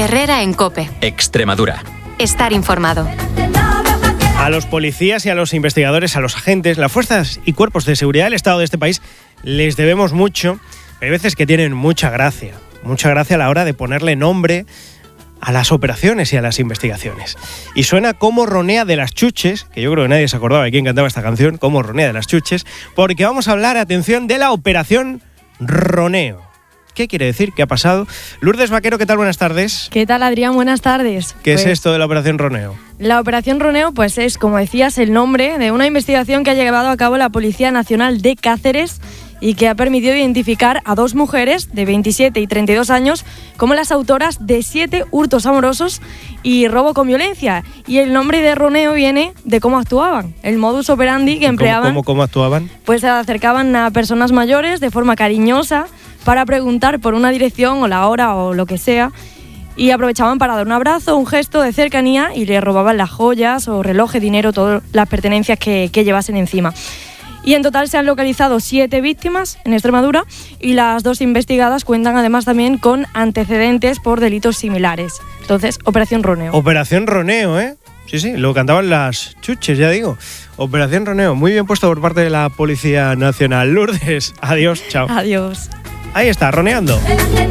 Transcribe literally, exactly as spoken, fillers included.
Herrera en COPE. Extremadura. Estar informado. A los policías y a los investigadores, a los agentes, las fuerzas y cuerpos de seguridad del Estado de este país les debemos mucho. Hay veces que tienen mucha gracia, mucha gracia a la hora de ponerle nombre a las operaciones y a las investigaciones. Y suena como Ronea de las Chuches, que yo creo que nadie se acordaba de quién cantaba esta canción, como Ronea de las Chuches, porque vamos a hablar, atención, de la Operación Roneo. ¿Qué quiere decir? ¿Qué ha pasado? Lourdes Vaquero, ¿qué tal? Buenas tardes. ¿Qué tal, Adrián? Buenas tardes. ¿Qué pues, es esto de la Operación Roneo? La Operación Roneo, pues es, como decías, el nombre de una investigación que ha llevado a cabo la Policía Nacional de Cáceres y que ha permitido identificar a dos mujeres de veintisiete y treinta y dos años como las autoras de siete hurtos amorosos y robo con violencia. Y el nombre de Roneo viene de cómo actuaban, el modus operandi que empleaban. ¿Cómo, cómo, cómo actuaban? Pues se acercaban a personas mayores de forma cariñosa para preguntar por una dirección o la hora o lo que sea, y aprovechaban para dar un abrazo, un gesto de cercanía, y le robaban las joyas o relojes, dinero, todas las pertenencias que, que llevasen encima. Y en total se han localizado siete víctimas en Extremadura, y las dos investigadas cuentan además también con antecedentes por delitos similares. Entonces, Operación Roneo. Operación Roneo, ¿eh? Sí, sí, lo cantaban las Chuches, ya digo. Operación Roneo, muy bien puesto por parte de la Policía Nacional. Lourdes, adiós, chao. Adiós. Ahí está, roneando.